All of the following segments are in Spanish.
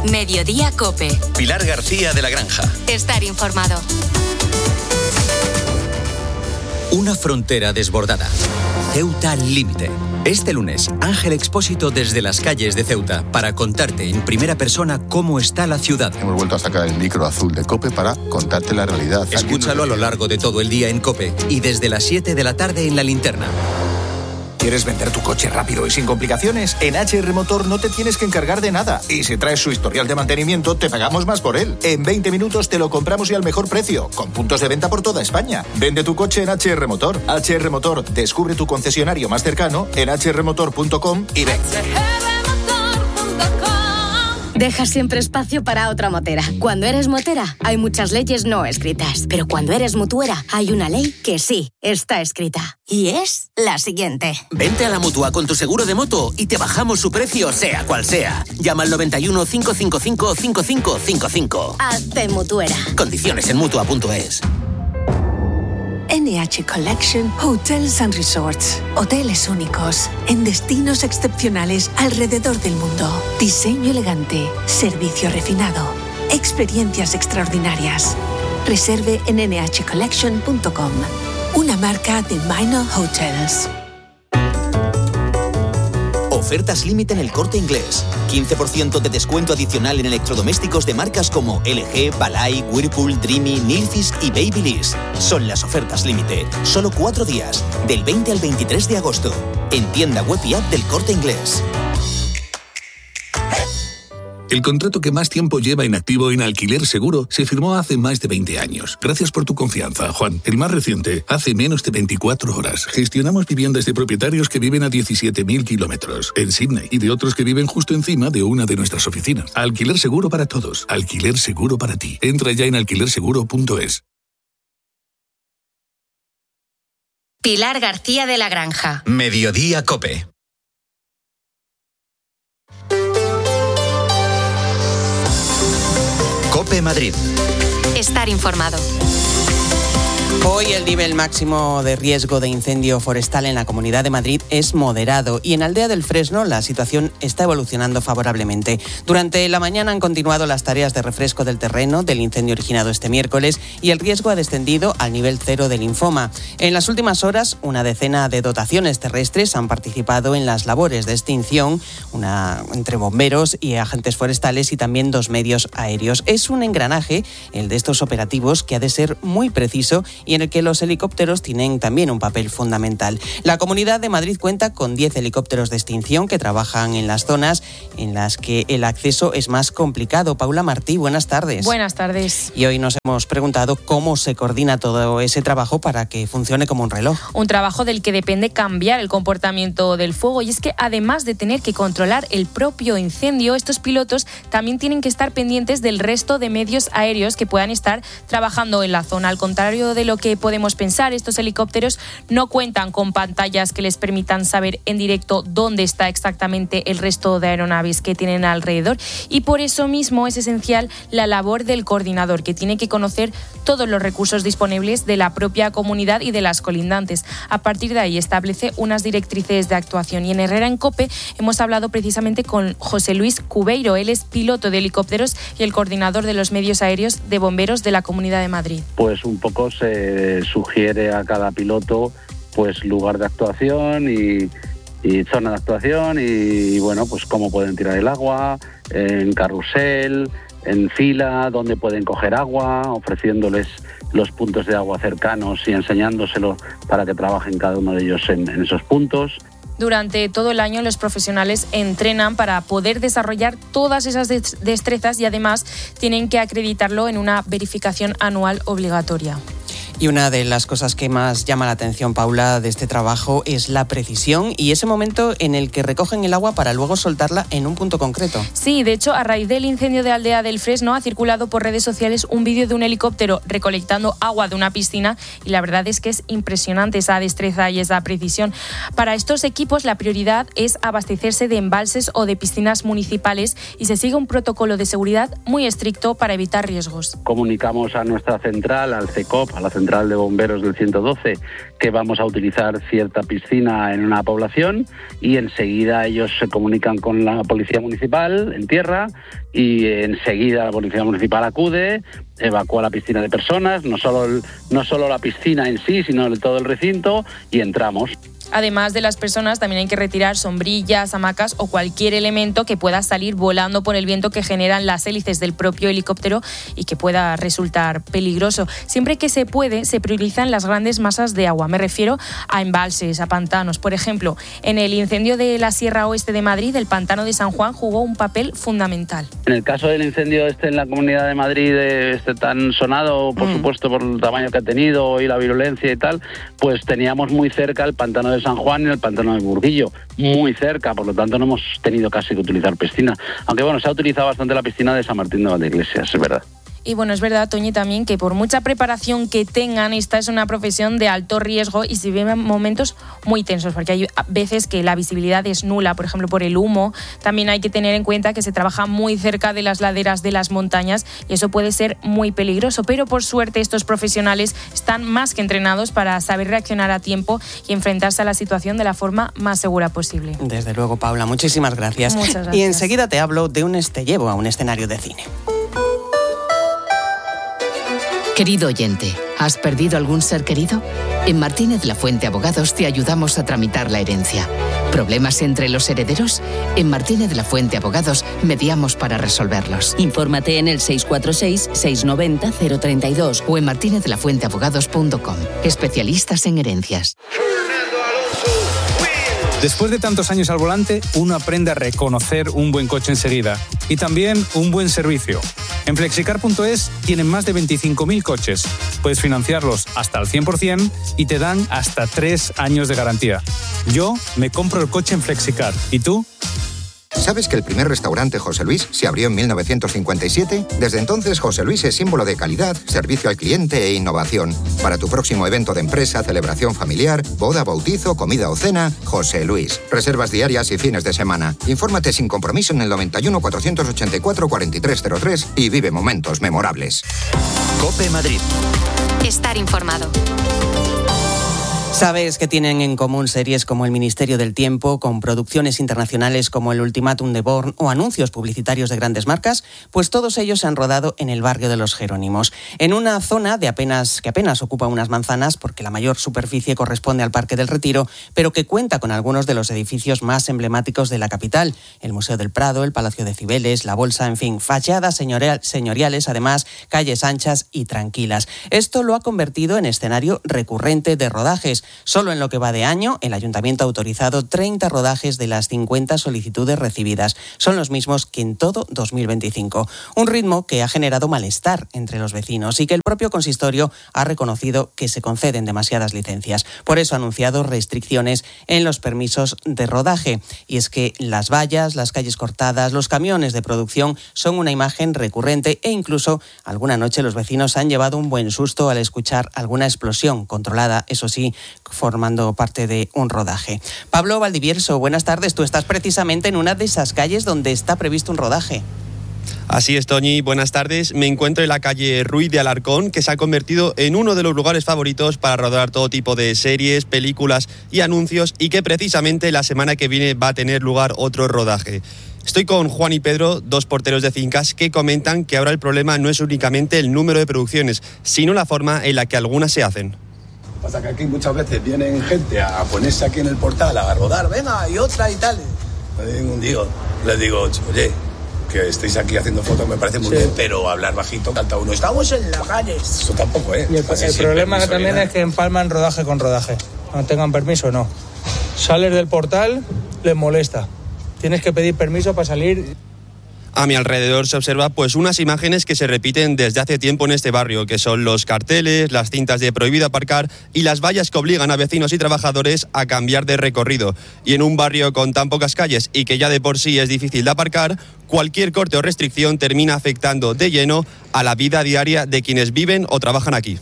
Mediodía COPE. Pilar García de la Granja. Estar informado. Una frontera desbordada. Ceuta límite. Este lunes, Ángel Expósito desde las calles de Ceuta para contarte en primera persona cómo está la ciudad. Hemos vuelto a sacar el micro azul de COPE para contarte la realidad. Escúchalo a lo largo de todo el día en COPE y desde las 7 de la tarde en La Linterna. ¿Quieres vender tu coche rápido y sin complicaciones? En HR Motor no te tienes que encargar de nada. Y si traes su historial de mantenimiento, te pagamos más por él. En 20 minutos te lo compramos y al mejor precio, con puntos de venta por toda España. Vende tu coche en HR Motor. HR Motor, descubre tu concesionario más cercano en hrmotor.com y ven. Deja siempre espacio para otra motera. Cuando eres motera, hay muchas leyes no escritas. Pero cuando eres mutuera, hay una ley que sí está escrita. Y es la siguiente. Vente a la Mutua con tu seguro de moto y te bajamos su precio, sea cual sea. Llama al 91 555 5555. Hazte mutuera. Condiciones en Mutua.es. NH Collection Hotels and Resorts. Hoteles únicos, en destinos excepcionales alrededor del mundo. Diseño elegante, servicio refinado, experiencias extraordinarias. Reserve en nhcollection.com. Una marca de Minor Hotels. Ofertas límite en El Corte Inglés. 15% de descuento adicional en electrodomésticos de marcas como LG, Balay, Whirlpool, Dreamy, Nilfisk y Babyliss. Son las ofertas límite. Solo 4 días, del 20 al 23 de agosto. En tienda web y app del Corte Inglés. El contrato que más tiempo lleva inactivo en Alquiler Seguro se firmó hace más de 20 años. Gracias por tu confianza, Juan. El más reciente, hace menos de 24 horas. Gestionamos viviendas de propietarios que viven a 17.000 kilómetros en Sydney y de otros que viven justo encima de una de nuestras oficinas. Alquiler Seguro para todos. Alquiler Seguro para ti. Entra ya en alquilerseguro.es. Pilar García de la Granja. Mediodía COPE. COPE Madrid. Estar informado. Hoy el nivel máximo de riesgo de incendio forestal en la Comunidad de Madrid es moderado y en Aldea del Fresno la situación está evolucionando favorablemente. Durante la mañana han continuado las tareas de refresco del terreno del incendio originado este miércoles y el riesgo ha descendido al nivel 0 del linfoma. En las últimas horas, una decena de dotaciones terrestres han participado en las labores de extinción, una entre bomberos y agentes forestales y también 2 medios aéreos. Es un engranaje, el de estos operativos, que ha de ser muy preciso y en el que los helicópteros tienen también un papel fundamental. La Comunidad de Madrid cuenta con 10 helicópteros de extinción que trabajan en las zonas en las que el acceso es más complicado. Paula Martí, buenas tardes. Buenas tardes. Y hoy nos hemos preguntado cómo se coordina todo ese trabajo para que funcione como un reloj. Un trabajo del que depende cambiar el comportamiento del fuego, y es que además de tener que controlar el propio incendio, estos pilotos también tienen que estar pendientes del resto de medios aéreos que puedan estar trabajando en la zona. Al contrario de lo que podemos pensar, estos helicópteros no cuentan con pantallas que les permitan saber en directo dónde está exactamente el resto de aeronaves que tienen alrededor, y por eso mismo es esencial la labor del coordinador, que tiene que conocer todos los recursos disponibles de la propia comunidad y de las colindantes. A partir de ahí establece unas directrices de actuación, y en Herrera en COPE hemos hablado precisamente con José Luis Cubeiro. Él es piloto de helicópteros y el coordinador de los medios aéreos de bomberos de la Comunidad de Madrid. Pues un poco se sugiere a cada piloto pues lugar de actuación y zona de actuación y bueno, pues cómo pueden tirar el agua, en carrusel, en fila, dónde pueden coger agua, ofreciéndoles los puntos de agua cercanos y enseñándoselo para que trabajen cada uno de ellos en esos puntos. Durante todo el año los profesionales entrenan para poder desarrollar todas esas destrezas y además tienen que acreditarlo en una verificación anual obligatoria. Y una de las cosas que más llama la atención, Paula, de este trabajo es la precisión y ese momento en el que recogen el agua para luego soltarla en un punto concreto. Sí, de hecho, a raíz del incendio de Aldea del Fresno ha circulado por redes sociales un vídeo de un helicóptero recolectando agua de una piscina y la verdad es que es impresionante esa destreza y esa precisión. Para estos equipos la prioridad es abastecerse de embalses o de piscinas municipales y se sigue un protocolo de seguridad muy estricto para evitar riesgos. Comunicamos a nuestra central, al CECOP, a la central central de bomberos del 112 que vamos a utilizar cierta piscina en una población, y enseguida ellos se comunican con la policía municipal en tierra, y enseguida la policía municipal acude, evacúa la piscina de personas, no solo la piscina en sí, sino todo el recinto, y entramos. Además de las personas, también hay que retirar sombrillas, hamacas o cualquier elemento que pueda salir volando por el viento que generan las hélices del propio helicóptero y que pueda resultar peligroso. Siempre que se puede, se priorizan las grandes masas de agua. Me refiero a embalses, a pantanos. Por ejemplo, en el incendio de la Sierra Oeste de Madrid, el pantano de San Juan jugó un papel fundamental. En el caso del incendio en la Comunidad de Madrid, tan sonado, por supuesto, por el tamaño que ha tenido y la virulencia y tal, pues teníamos muy cerca el pantano de San Juan y el pantano de Burguillo, muy cerca, por lo tanto no hemos tenido casi que utilizar piscina, aunque bueno, se ha utilizado bastante la piscina de San Martín de Valdeiglesias, es verdad. Y bueno, es verdad, Toñi, también que por mucha preparación que tengan, esta es una profesión de alto riesgo y se viven momentos muy tensos, porque hay veces que la visibilidad es nula, por ejemplo, por el humo. También hay que tener en cuenta que se trabaja muy cerca de las laderas de las montañas y eso puede ser muy peligroso, pero por suerte estos profesionales están más que entrenados para saber reaccionar a tiempo y enfrentarse a la situación de la forma más segura posible. Desde luego, Paula, muchísimas gracias. Muchas gracias. Y enseguida te hablo de te llevo a un escenario de cine. Querido oyente, ¿has perdido algún ser querido? En Martínez La Fuente Abogados te ayudamos a tramitar la herencia. ¿Problemas entre los herederos? En Martínez La Fuente Abogados mediamos para resolverlos. Infórmate en el 646-690-032 o en martinezlafuenteabogados.com. Especialistas en herencias. Después de tantos años al volante, uno aprende a reconocer un buen coche enseguida y también un buen servicio. En Flexicar.es tienen más de 25.000 coches. Puedes financiarlos hasta el 100% y te dan hasta 3 años de garantía. Yo me compro el coche en Flexicar. ¿Y tú? ¿Sabes que el primer restaurante José Luis se abrió en 1957? Desde entonces, José Luis es símbolo de calidad, servicio al cliente e innovación. Para tu próximo evento de empresa, celebración familiar, boda, bautizo, comida o cena, José Luis. Reservas diarias y fines de semana. Infórmate sin compromiso en el 91 484 4303 y vive momentos memorables. COPE Madrid. Estar informado. ¿Sabes que tienen en común series como El Ministerio del Tiempo, con producciones internacionales como El Ultimátum de Bourne o anuncios publicitarios de grandes marcas? Pues todos ellos se han rodado en el barrio de Los Jerónimos, en una zona que apenas ocupa unas manzanas, porque la mayor superficie corresponde al Parque del Retiro, pero que cuenta con algunos de los edificios más emblemáticos de la capital: el Museo del Prado, el Palacio de Cibeles, la Bolsa, en fin, fachadas señoriales, además calles anchas y tranquilas. Esto lo ha convertido en escenario recurrente de rodajes. Solo en lo que va de año, el Ayuntamiento ha autorizado 30 rodajes de las 50 solicitudes recibidas. Son los mismos que en todo 2025. Un ritmo que ha generado malestar entre los vecinos y que el propio consistorio ha reconocido que se conceden demasiadas licencias. Por eso ha anunciado restricciones en los permisos de rodaje. Y es que las vallas, las calles cortadas, los camiones de producción son una imagen recurrente e incluso alguna noche los vecinos han llevado un buen susto al escuchar alguna explosión controlada, eso sí, formando parte de un rodaje. Pablo Valdivierso, buenas tardes. Tú estás precisamente en una de esas calles donde está previsto un rodaje. Así es, Toñi, buenas tardes. Me encuentro en la calle Ruiz de Alarcón, que se ha convertido en uno de los lugares favoritos para rodar todo tipo de series, películas y anuncios, y que precisamente la semana que viene va a tener lugar otro rodaje. Estoy con Juan y Pedro, dos porteros de fincas, que comentan que ahora el problema no es únicamente el número de producciones, sino la forma en la que algunas se hacen. Pasa que aquí muchas veces vienen gente a ponerse aquí en el portal a rodar, venga, y otra y tal. Les digo, oye, que estéis aquí haciendo fotos me parece muy bien, pero hablar bajito, canta uno, estamos en la calle. Eso tampoco, ¿eh? Y el problema que también es que empalman rodaje con rodaje. No tengan permiso o no. Sales del portal, les molesta. Tienes que pedir permiso para salir. A mi alrededor se observa pues unas imágenes que se repiten desde hace tiempo en este barrio, que son los carteles, las cintas de prohibido aparcar y las vallas que obligan a vecinos y trabajadores a cambiar de recorrido. Y en un barrio con tan pocas calles y que ya de por sí es difícil de aparcar, cualquier corte o restricción termina afectando de lleno a la vida diaria de quienes viven o trabajan aquí.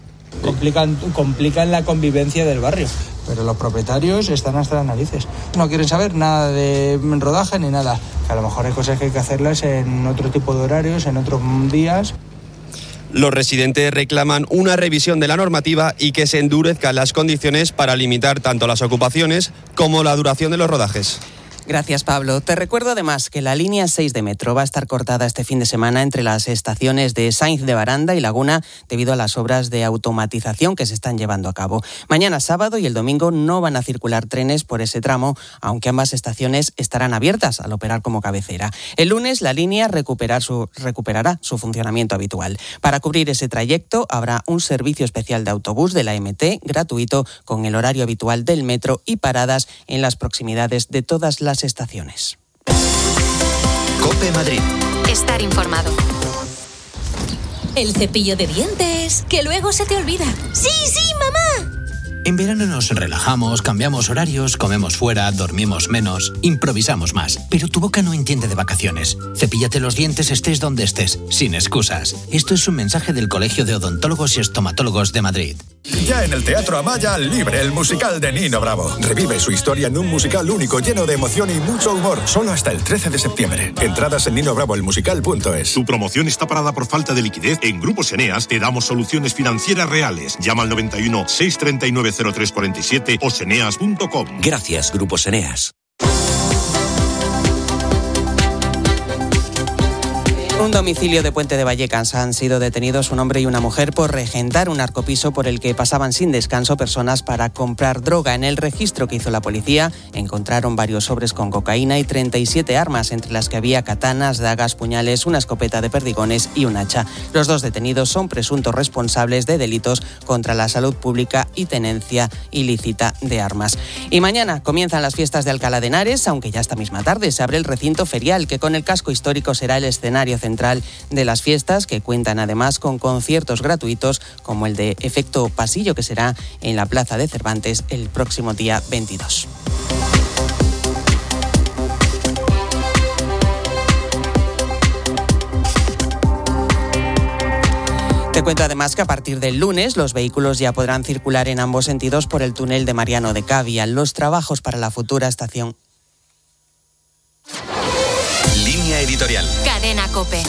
Complican la convivencia del barrio, pero los propietarios están hasta las narices. No quieren saber nada de rodaje ni nada. A lo mejor hay cosas que hay que hacerlas en otro tipo de horarios, en otros días. Los residentes reclaman una revisión de la normativa y que se endurezcan las condiciones para limitar tanto las ocupaciones como la duración de los rodajes. Gracias, Pablo. Te recuerdo además que la línea 6 de metro va a estar cortada este fin de semana entre las estaciones de Sainz de Baranda y Laguna debido a las obras de automatización que se están llevando a cabo. Mañana sábado y el domingo no van a circular trenes por ese tramo, aunque ambas estaciones estarán abiertas al operar como cabecera. El lunes la línea recuperará su funcionamiento habitual. Para cubrir ese trayecto habrá un servicio especial de autobús de la MT gratuito con el horario habitual del metro y paradas en las proximidades de todas las estaciones. COPE Madrid. Estar informado. El cepillo de dientes, que luego se te olvida. ¡Sí, mamá! En verano nos relajamos, cambiamos horarios, comemos fuera, dormimos menos, improvisamos más. Pero tu boca no entiende de vacaciones. Cepíllate los dientes estés donde estés, sin excusas. Esto es un mensaje del Colegio de Odontólogos y Estomatólogos de Madrid. Ya en el Teatro Amaya, Libre, el musical de Nino Bravo. Revive su historia en un musical único, lleno de emoción y mucho humor. Solo hasta el 13 de septiembre. Entradas en ninobravoelmusical.es. Tu promoción está parada por falta de liquidez. En Grupos Eneas te damos soluciones financieras reales. Llama al 91 639 0347 o seneas.com. Gracias, Grupos Eneas. En un domicilio de Puente de Vallecas han sido detenidos un hombre y una mujer por regentar un narcopiso por el que pasaban sin descanso personas para comprar droga. En el registro que hizo la policía encontraron varios sobres con cocaína y 37 armas, entre las que había katanas, dagas, puñales, una escopeta de perdigones y un hacha. Los dos detenidos son presuntos responsables de delitos contra la salud pública y tenencia ilícita de armas. Y mañana comienzan las fiestas de Alcalá de Henares, aunque ya esta misma tarde se abre el recinto ferial, que con el casco histórico será el escenario central de las fiestas, que cuentan además con conciertos gratuitos como el de Efecto Pasillo, que será en la Plaza de Cervantes el próximo día 22. Te cuento además que a partir del lunes los vehículos ya podrán circular en ambos sentidos por el túnel de Mariano de Cavia. Los trabajos para la futura estación. Línea editorial. Cadena COPE.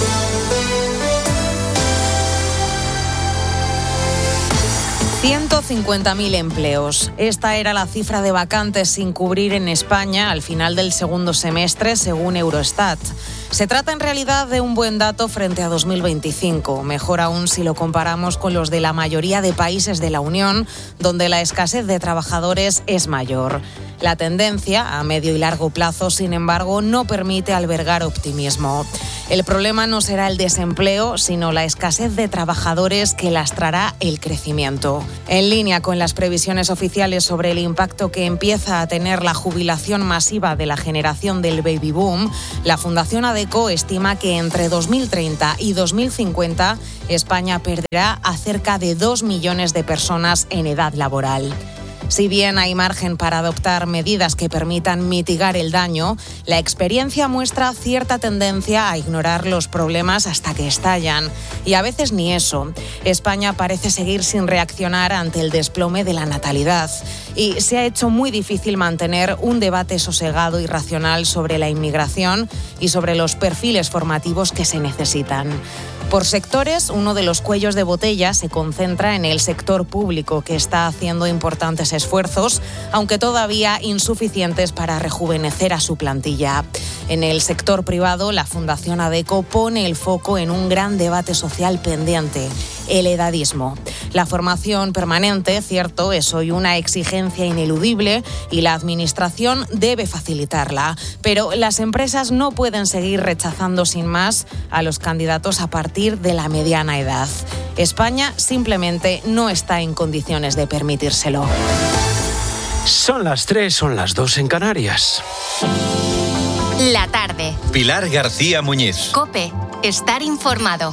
$150.000 empleos. Esta era la cifra de vacantes sin cubrir en España al final del segundo semestre, según Eurostat. Se trata en realidad de un buen dato frente a 2025, mejor aún si lo comparamos con los de la mayoría de países de la Unión, donde la escasez de trabajadores es mayor. La tendencia, a medio y largo plazo, sin embargo, no permite albergar optimismo. El problema no será el desempleo, sino la escasez de trabajadores que lastrará el crecimiento. En línea con las previsiones oficiales sobre el impacto que empieza a tener la jubilación masiva de la generación del baby boom, la Fundación ADECO estima que entre 2030 y 2050 España perderá a cerca de 2 millones de personas en edad laboral. Si bien hay margen para adoptar medidas que permitan mitigar el daño, la experiencia muestra cierta tendencia a ignorar los problemas hasta que estallan. Y a veces ni eso. España parece seguir sin reaccionar ante el desplome de la natalidad. Y se ha hecho muy difícil mantener un debate sosegado y racional sobre la inmigración y sobre los perfiles formativos que se necesitan. Por sectores, uno de los cuellos de botella se concentra en el sector público, que está haciendo importantes esfuerzos, aunque todavía insuficientes para rejuvenecer a su plantilla. En el sector privado, la Fundación ADECO pone el foco en un gran debate social pendiente: el edadismo. La formación permanente, cierto, es hoy una exigencia ineludible y la Administración debe facilitarla, pero las empresas no pueden seguir rechazando sin más a los candidatos a partir de la mediana edad. España simplemente no está en condiciones de permitírselo. Son las 3, son las 2 en Canarias. La tarde. Pilar García Muñiz. COPE. Estar informado.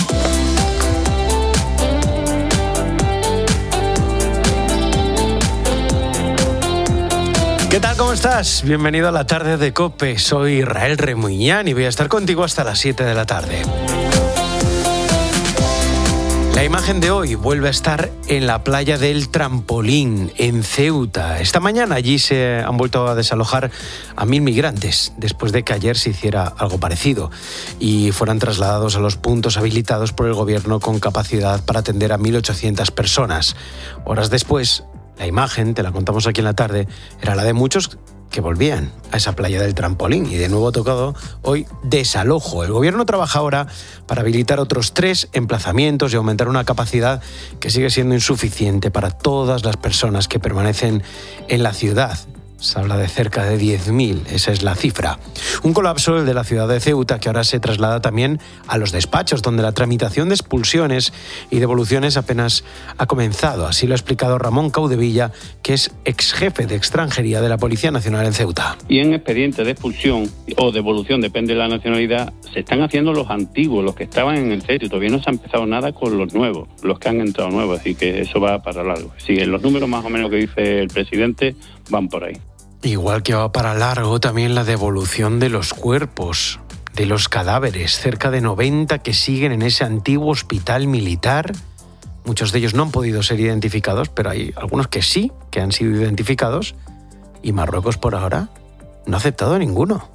¿Qué tal? ¿Cómo estás? Bienvenido a la tarde de COPE. Soy Israel Remuñán y voy a estar contigo hasta las 7 de la tarde. La imagen de hoy vuelve a estar en la playa del Trampolín, en Ceuta. Esta mañana allí se han vuelto a desalojar a 1.000 migrantes, después de que ayer se hiciera algo parecido y fueran trasladados a los puntos habilitados por el gobierno con capacidad para atender a 1.800 personas. Horas después, la imagen, te la contamos aquí en la tarde, era la de muchos que volvían a esa playa del Trampolín y de nuevo ha tocado hoy desalojo. El gobierno trabaja ahora para habilitar otros 3 emplazamientos y aumentar una capacidad que sigue siendo insuficiente para todas las personas que permanecen en la ciudad. Se habla de cerca de 10.000, esa es la cifra. Un colapso, el de la ciudad de Ceuta, que ahora se traslada también a los despachos, donde la tramitación de expulsiones y devoluciones apenas ha comenzado. Así lo ha explicado Ramón Caudevilla, que es exjefe de extranjería de la Policía Nacional en Ceuta. Y en expedientes de expulsión o devolución, depende de la nacionalidad, se están haciendo los antiguos, los que estaban en el centro, y todavía no se ha empezado nada con los nuevos, los que han entrado nuevos, así que eso va para largo. Sí, en los números más o menos que dice el presidente van por ahí. Igual que va para largo también la devolución de los cuerpos, de los cadáveres, cerca de 90 que siguen en ese antiguo hospital militar. Muchos de ellos no han podido ser identificados, pero hay algunos que sí, que han sido identificados, y Marruecos por ahora no ha aceptado a ninguno.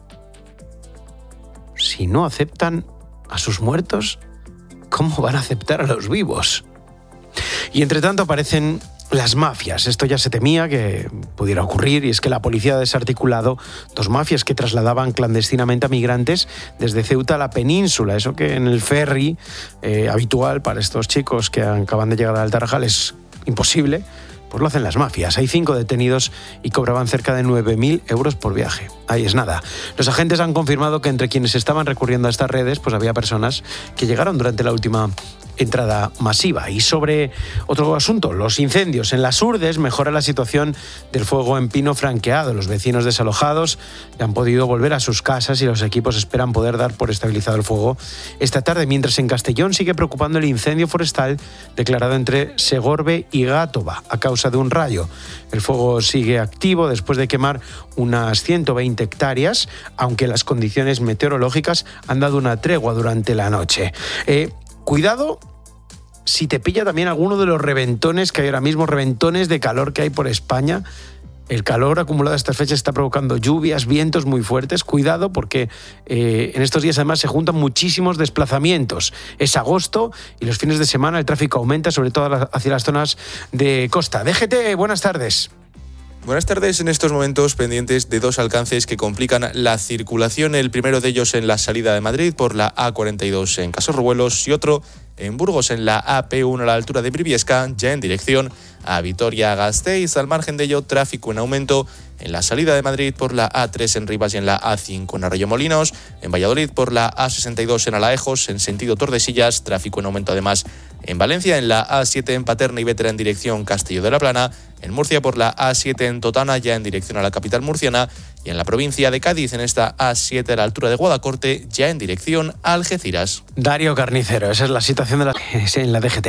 Si no aceptan a sus muertos, ¿cómo van a aceptar a los vivos? Y entre tanto aparecen las mafias. Esto ya se temía que pudiera ocurrir, y es que la policía ha desarticulado 2 mafias que trasladaban clandestinamente a migrantes desde Ceuta a la península. Eso que en el ferry habitual para estos chicos que acaban de llegar al Tarajal es imposible, pues lo hacen las mafias. Hay 5 detenidos y cobraban cerca de 9.000 euros por viaje. Ahí es nada. Los agentes han confirmado que entre quienes estaban recurriendo a estas redes, pues había personas que llegaron durante la última entrada masiva. Y sobre otro asunto, los incendios. En las Urdes mejora la situación del fuego en pino franqueado. Los vecinos desalojados han podido volver a sus casas y los equipos esperan poder dar por estabilizado el fuego esta tarde, mientras en Castellón sigue preocupando el incendio forestal declarado entre Segorbe y Gátova a causa de un rayo. El fuego sigue activo después de quemar unas 120 hectáreas, aunque las condiciones meteorológicas han dado una tregua durante la noche. Cuidado si te pilla también alguno de los reventones que hay ahora mismo, reventones de calor que hay por España. El calor acumulado a estas fechas está provocando lluvias, vientos muy fuertes. Cuidado porque en estos días además se juntan muchísimos desplazamientos. Es agosto y los fines de semana el tráfico aumenta, sobre todo hacia las zonas de costa. DGT, buenas tardes. Buenas tardes. En estos momentos pendientes de 2 alcances que complican la circulación. El primero de ellos en la salida de Madrid por la A42 en Casorruelos y otro en Burgos en la AP1 a la altura de Briviesca, ya en dirección a Vitoria-Gasteiz. Al margen de ello, tráfico en aumento en la salida de Madrid por la A3 en Rivas y en la A5 en Arroyomolinos, en Valladolid por la A62 en Alaejos, en sentido Tordesillas, tráfico en aumento además en Valencia, en la A7 en Paterna y Bétera en dirección Castillo de la Plana, en Murcia por la A7 en Totana, ya en dirección a la capital murciana, y en la provincia de Cádiz en esta A7 a la altura de Guadacorte, ya en dirección a Algeciras. Darío Carnicero, esa es la situación en la DGT.